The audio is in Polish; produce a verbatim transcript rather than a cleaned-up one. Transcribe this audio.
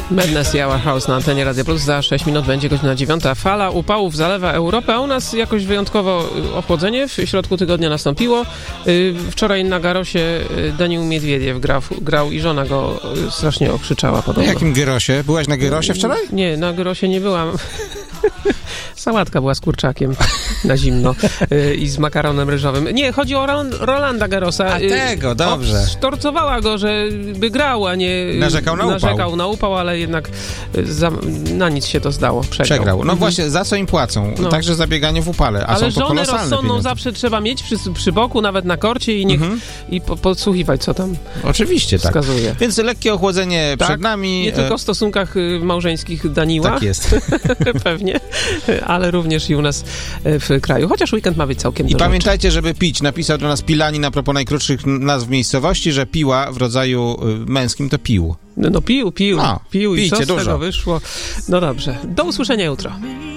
Madness i Our House na antenie Radio Plus. Za sześć minut będzie godzina dziewiąta. Fala upałów zalewa Europę, a u nas jakoś wyjątkowo ochłodzenie w środku tygodnia nastąpiło. Wczoraj na Garosie Daniil Miedwiediew grał, grał i żona go strasznie okrzyczała podobno. Na jakim Gyrosie? Byłaś na Gyrosie wczoraj? Nie, na Gyrosie nie byłam. Sałatka była z kurczakiem na zimno i z makaronem ryżowym. Nie, chodzi o Rolanda Garrosa. A tego, dobrze. Sztorcowała go, żeby grał, a nie narzekał na upał. Narzekał na upał, ale jednak za, na nic się to zdało. Przegrał. Przegrał. No mhm. właśnie, za co im płacą? No. Także za bieganie w upale, a ale są to kolosalne żonę rozsądną pieniądze. zawsze trzeba mieć przy, przy boku, nawet na korcie i niech mhm. i po, podsłuchiwać, co tam Oczywiście, tak. wskazuje. Więc lekkie ochłodzenie tak, przed nami. Nie tylko w stosunkach małżeńskich Daniła. Tak jest. Pewnie, ale również i u nas w kraju. Chociaż weekend ma być całkiem I do pamiętajcie, rzeczy. żeby pić. Napisał do nas Pilanin a propos najkrótszych nazw miejscowości, że piła w rodzaju męskim to pił. No, no pił, pił, no, pił i co z dużo. tego wyszło. No dobrze, do usłyszenia jutro.